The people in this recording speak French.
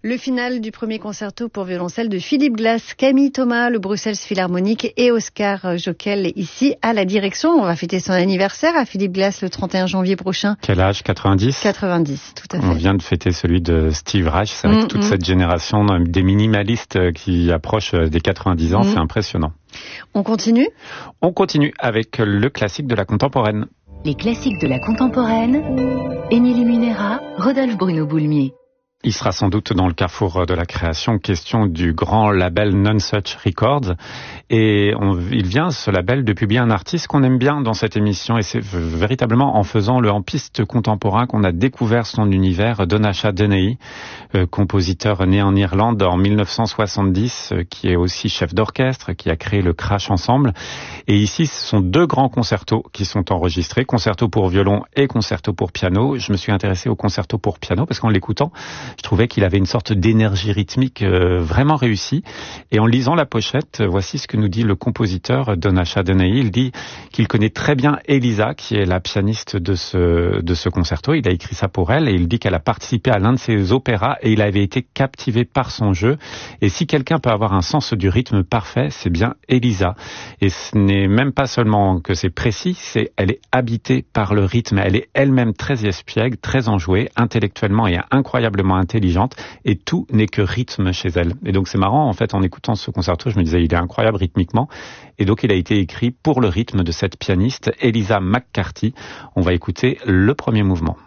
Le final du premier concerto pour violoncelle de Philippe Glass, Camille Thomas, le Bruxelles Philharmonique et Oscar Jockel ici à la direction. On va fêter son anniversaire à Philippe Glass le 31 janvier prochain. Quel âge? 90? 90, tout à fait. On vient de fêter celui de Steve Reich. C'est vrai que toute cette génération des minimalistes qui approchent des 90 ans, c'est impressionnant. On continue? On continue avec le classique de la contemporaine. Les classiques de la contemporaine. Émilie Munera, Rodolphe Bruno Boulmier. Il sera sans doute dans le carrefour de la création, question du grand label Nonesuch Records. Et il vient, ce label, de publier un artiste qu'on aime bien dans cette émission. Et c'est véritablement en faisant le hempiste contemporain qu'on a découvert son univers. Donnacha Dennehy, compositeur né en Irlande en 1970, qui est aussi chef d'orchestre, qui a créé le Crash Ensemble. Et ici, ce sont deux grands concertos qui sont enregistrés, concerto pour violon et concerto pour piano. Je me suis intéressé au concerto pour piano parce qu'en l'écoutant, je trouvais qu'il avait une sorte d'énergie rythmique vraiment réussie. Et en lisant la pochette, voici ce que nous dit le compositeur Donnacha Dennehy. Il dit qu'il connaît très bien Elisa, qui est la pianiste de ce concerto. Il a écrit ça pour elle et il dit qu'elle a participé à l'un de ses opéras et il avait été captivé par son jeu. Et si quelqu'un peut avoir un sens du rythme parfait, c'est bien Elisa. Et ce n'est même pas seulement que c'est précis, elle est habitée par le rythme. Elle est elle-même très espiègle, très enjouée, intellectuellement et incroyablement intelligente, et tout n'est que rythme chez elle. Et donc c'est marrant, en fait, en écoutant ce concerto, je me disais, il est incroyable rythmiquement, et donc il a été écrit pour le rythme de cette pianiste, Elisa McCarthy. On va écouter le premier mouvement.